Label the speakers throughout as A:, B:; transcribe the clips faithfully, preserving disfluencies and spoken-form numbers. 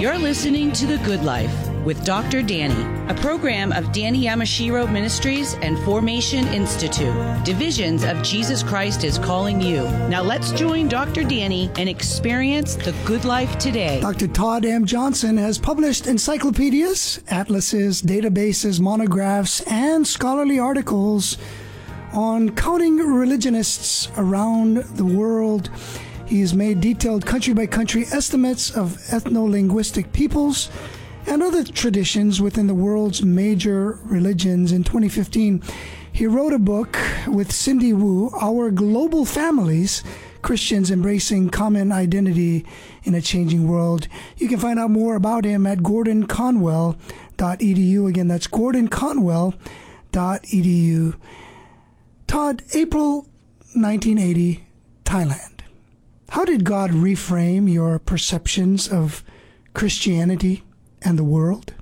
A: You're listening to The Good Life with Doctor Danny, a program of Danny Yamashiro Ministries and Formation Institute, divisions of Jesus Christ is Calling You. Now let's join Doctor Danny and experience the good life today.
B: Doctor Todd M. Johnson has published encyclopedias, atlases, databases, monographs, and scholarly articles on counting religionists around the world. He has made detailed country-by-country estimates of ethno-linguistic peoples and other traditions within the world's major religions. In twenty fifteen, he wrote a book with Cindy Wu, Our Global Families, Christians Embracing Common Identity in a Changing World. You can find out more about him at gordon conwell dot e d u. Again, that's gordon conwell dot e d u. Todd, April nineteen eighty, Thailand. How did God reframe your perceptions of Christianity and the world?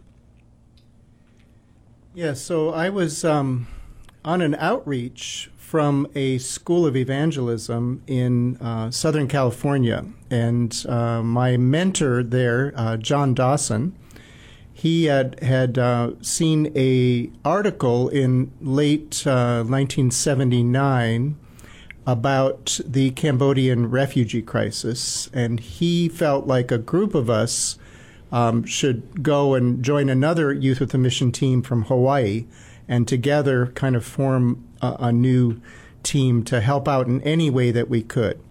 C: Yeah, so I was um, on an outreach from a school of evangelism in uh, Southern California, and uh, my mentor there, uh, John Dawson, he had, had uh, seen a article in late uh, nineteen seventy-nine about the Cambodian refugee crisis, and he felt like a group of us um, should go and join another Youth with a Mission team from Hawaii, and together kind of form a, a new team to help out in any way that we could.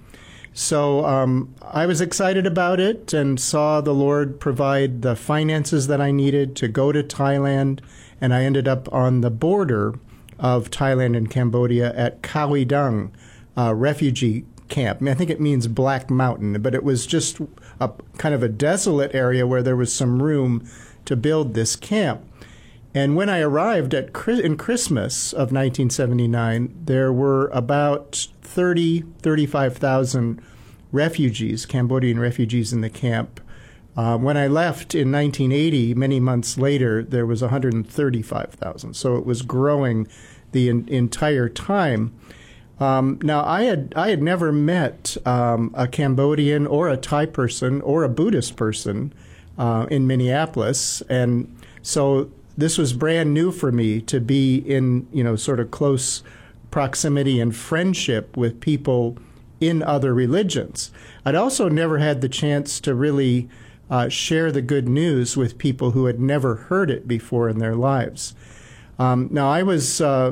C: So um, I was excited about it and saw the Lord provide the finances that I needed to go to Thailand, and I ended up on the border of Thailand and Cambodia at Khao Dung uh, refugee camp. I mean, I think it means Black Mountain, but it was just a kind of a desolate area where there was some room to build this camp. And when I arrived at in Christmas of nineteen seventy-nine, there were about thirty, thirty-five thousand refugees, Cambodian refugees in the camp. Uh, when I left in nineteen eighty, many months later, there was one hundred thirty-five thousand. So it was growing the in, entire time. Um, now, I had I had never met um, a Cambodian or a Thai person or a Buddhist person uh, in Minneapolis, and so this was brand new for me to be in, you know, sort of close proximity and friendship with people in other religions. I'd also never had the chance to really uh, share the good news with people who had never heard it before in their lives. Um, now, I was uh,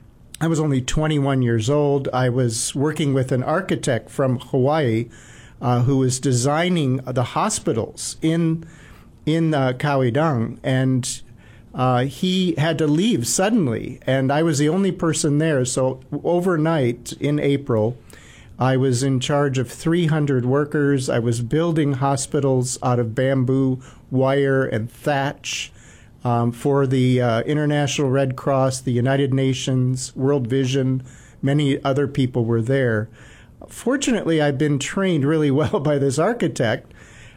C: I was only twenty-one years old. I was working with an architect from Hawaii uh, who was designing the hospitals in in uh, Khao Dung, and uh, he had to leave suddenly, and I was the only person there. So overnight in April, I was in charge of three hundred workers. I was building hospitals out of bamboo, wire, and thatch um, for the uh, International Red Cross, the United Nations, World Vision. Many other people were there. Fortunately, I've been trained really well by this architect,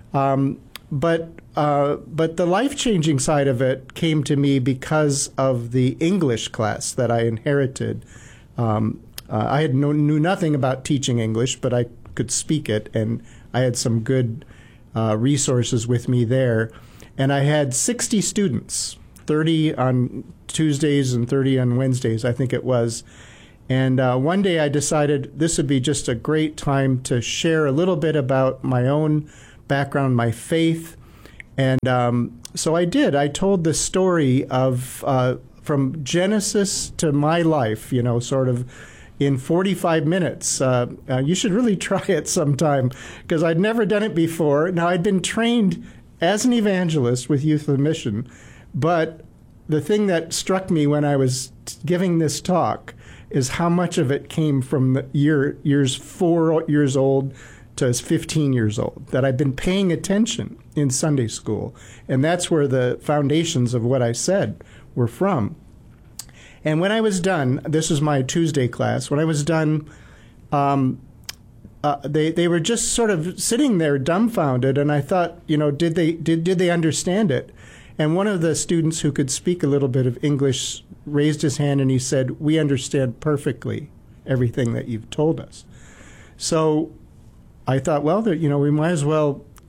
C: um, but uh, but the life-changing side of it came to me because of the English class that I inherited. Um, Uh, I had no, knew nothing about teaching English, but I could speak it, and I had some good uh, resources with me there. And I had sixty students, thirty on Tuesdays and thirty on Wednesdays, I think it was. And uh, one day I decided this would be just a great time to share a little bit about my own background, my faith. And um, so I did. I told the story of uh, from Genesis to my life, you know, sort of in forty-five minutes. Uh, uh, you should really try it sometime, because I'd never done it before. Now, I'd been trained as an evangelist with Youth with a Mission, but the thing that struck me when I was giving this talk is how much of it came from the year, years four years old to fifteen years old, that I've been paying attention in Sunday school. And that's where the foundations of what I said were from. And when I was done, this was my Tuesday class, when I was done, um, uh, they they were just sort of sitting there dumbfounded, and I thought, you know, did they did did they understand it? And one of the students who could speak a little bit of English raised his hand and he said, "We understand perfectly everything that you've told us." So I thought, well, you know, we might as well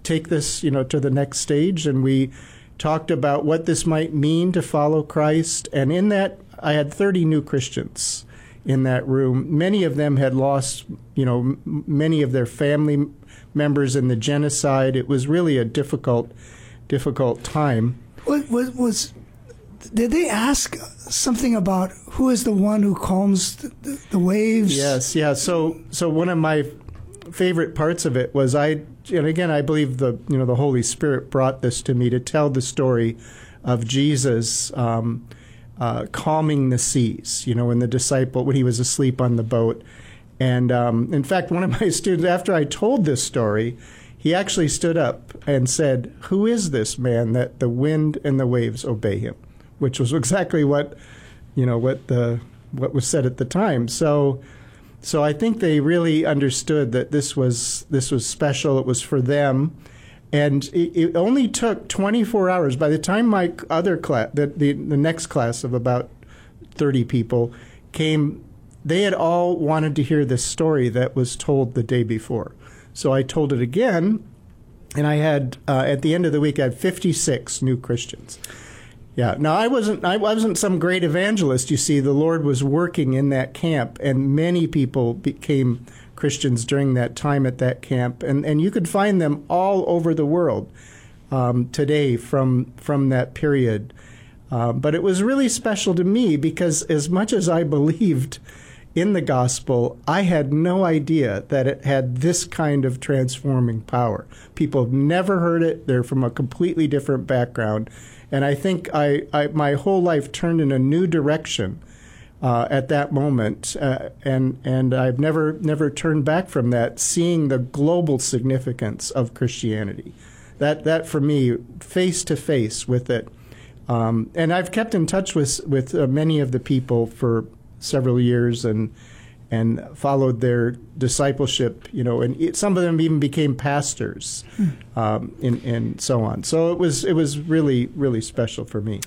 C: take this, you know, to the next stage, and we talked about what this might mean to follow Christ. And in that, I had thirty new Christians in that room. Many of them had lost, you know, m- many of their family members in the genocide. It was really a difficult, difficult time.
B: Was, was, was did they ask something about who is the one who calms the, the, the waves?
C: Yes, yeah. So, so one of my favorite parts of it was I, and again, I believe the you know the Holy Spirit brought this to me to tell the story of Jesus um, uh, calming the seas. You know, when the disciple when he was asleep on the boat, and um, in fact, one of my students, after I told this story, he actually stood up and said, "Who is this man that the wind and the waves obey him?" Which was exactly what, you know, what the what was said at the time. So, so I think they really understood that this was this was special. It was for them, and it, it only took twenty-four hours. By the time my other class, the, the the next class of about thirty people came, they had all wanted to hear this story that was told the day before. So I told it again, and I had uh, at the end of the week I had fifty-six new Christians. Yeah. Now I wasn't I wasn't some great evangelist. You see, the Lord was working in that camp, and many people became Christians during that time at that camp, and and you could find them all over the world um, today from from that period. Uh, but it was really special to me because as much as I believed in the gospel, I had no idea that it had this kind of transforming power. People have never heard it. They're from a completely different background. And I think I, I my whole life turned in a new direction uh, at that moment, uh, and and I've never never turned back from that. Seeing the global significance of Christianity, that that for me, face to face with it, um, and I've kept in touch with with uh, many of the people for several years, and and followed their discipleship, you know, and it, some of them even became pastors, mm. um, and, and so on. So it was it was really, really special for me.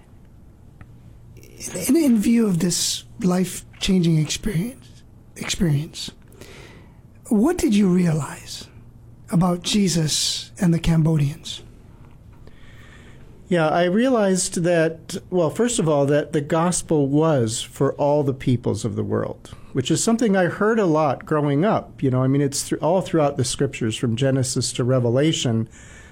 B: In, in view of this life-changing experience, experience, what did you realize about Jesus and the Cambodians?
C: Yeah, I realized that, well, first of all, that the gospel was for all the peoples of the world, which is something I heard a lot growing up. You know, I mean, it's th- all throughout the scriptures from Genesis to Revelation.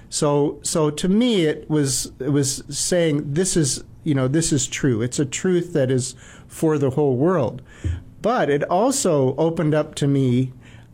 C: So, so to me, it was it was saying this is, you know, this is true. It's a truth that is for the whole world. But it also opened up to me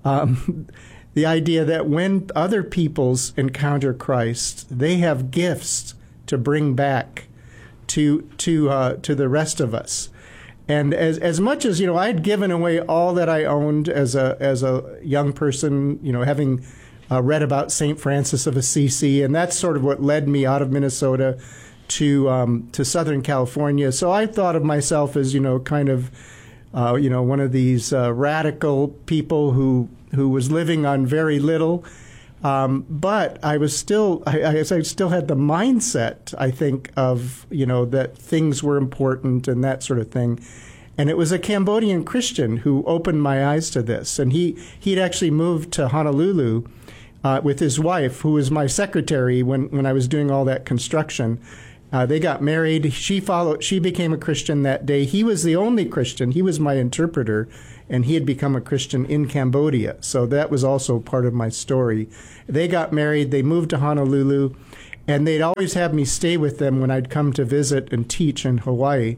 C: um, the idea that when other peoples encounter Christ, they have gifts to bring back to to uh, to the rest of us. And as as much as, you know, I had given away all that I owned as a as a young person, you know, having uh, read about Saint Francis of Assisi, and that's sort of what led me out of Minnesota to um, to Southern California. So I thought of myself as, you know, kind of uh, you know one of these uh, radical people who who was living on very little. Um, but I was still, I, I, I still had the mindset, I think, of, you know, that things were important and that sort of thing. And it was a Cambodian Christian who opened my eyes to this. And he, he'd actually moved to Honolulu uh, with his wife, who was my secretary when, when I was doing all that construction. Uh, they got married. She followed, she became a Christian that day. He was the only Christian. He was my interpreter, and he had become a Christian in Cambodia. So that was also part of my story. They got married. They moved to Honolulu, and they'd always have me stay with them when I'd come to visit and teach in Hawaii.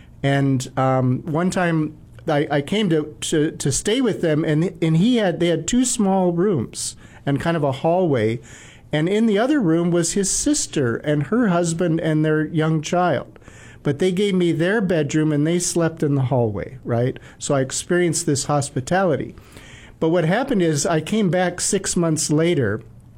C: And um, one time I, I came to, to, to stay with them, and and he had they had two small rooms and kind of a hallway. And in the other room was his sister and her husband and their young child. But they gave me their bedroom, and they slept in the hallway, right? So I experienced this hospitality. But what happened is I came back six months later,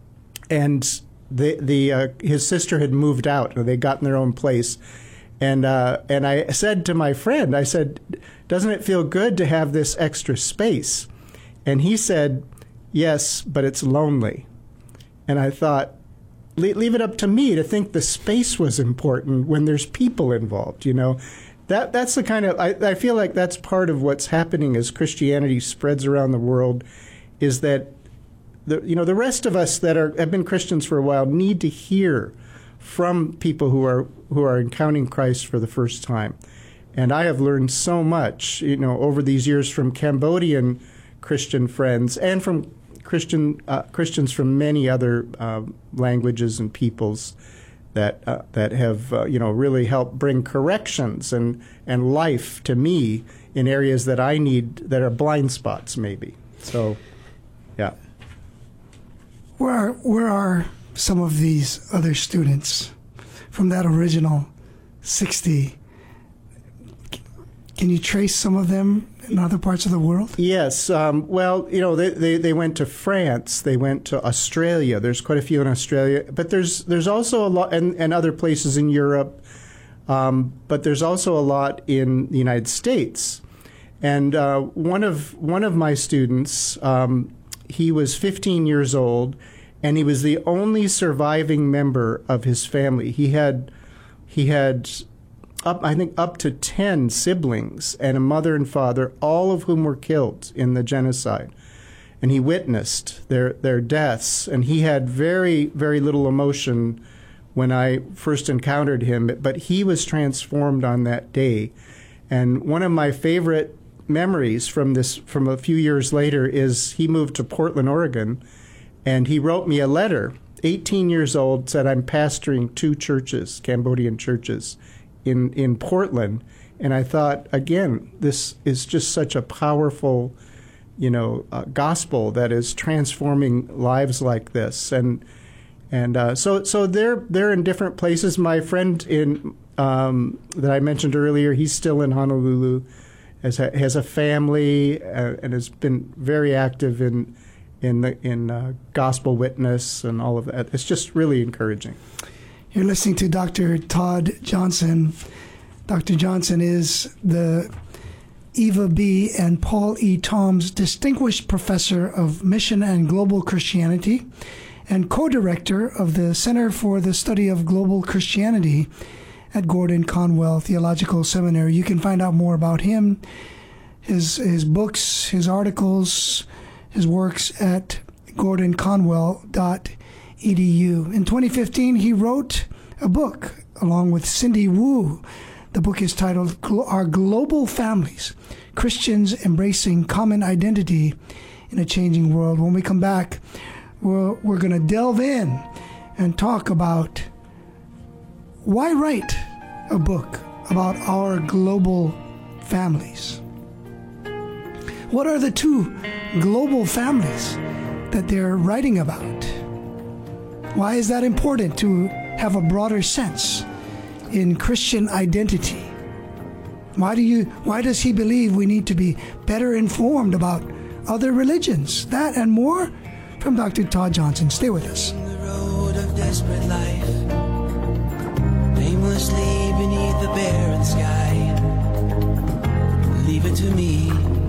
C: and the the uh, his sister had moved out, or they'd gotten their own place. And uh, and I said to my friend, I said, "Doesn't it feel good to have this extra space?" And he said, "Yes, but it's lonely." And I thought, leave it up to me to think the space was important when there's people involved, you know. That that's the kind of, I, I feel like that's part of what's happening as Christianity spreads around the world, is that the you know the rest of us that are have been Christians for a while need to hear from people who are who are encountering Christ for the first time. And I have learned so much, you know, over these years from Cambodian Christian friends and from Christian uh, Christians from many other uh, languages and peoples that uh, that have uh, you know really helped bring corrections and and life to me in areas that I need that are blind spots maybe. So, yeah.
B: Where are, where are some of these other students from that original sixty? Can you trace some of them in other parts of the world?
C: Yes. Um, well, you know, they, they, they went to France. They went to Australia. There's quite a few in Australia. But there's there's also a lot, and, and other places in Europe. Um, but there's also a lot in the United States. And uh, one of one of my students, um, he was fifteen years old, and he was the only surviving member of his family. He had he had. Up, I think up to ten siblings and a mother and father, all of whom were killed in the genocide. And he witnessed their, their deaths. And he had very, very little emotion when I first encountered him. But he was transformed on that day. And one of my favorite memories from this, from a few years later, is he moved to Portland, Oregon. And he wrote me a letter, eighteen years old, said, I'm pastoring two churches, Cambodian churches, in in Portland. And I thought, again, this is just such a powerful, you know, uh, gospel that is transforming lives like this. And and uh, so so they're they're in different places. My friend in um, that I mentioned earlier, he's still in Honolulu, has a, has a family, uh, and has been very active in in the in uh, gospel witness and all of that. It's just really encouraging.
B: You're listening to Doctor Todd Johnson. Doctor Johnson is the Eva B. and Paul E. Toms Distinguished Professor of Mission and Global Christianity and co-director of the Center for the Study of Global Christianity at Gordon Conwell Theological Seminary. You can find out more about him, his his books, his articles, his works at gordon conwell dot e d u. In twenty fifteen, he wrote a book along with Cindy Wu. The book is titled Our Global Families, Christians Embracing Common Identity in a Changing World. When we come back, we're, we're going to delve in and talk about why write a book about our global families. What are the two global families that they're writing about? Why is that important to have a broader sense in Christian identity? Why do you? Why does he believe we need to be better informed about other religions? That and more from Doctor Todd Johnson. Stay with us.
D: On the road of desperate life, aimlessly beneath the barren sky, leave it to me.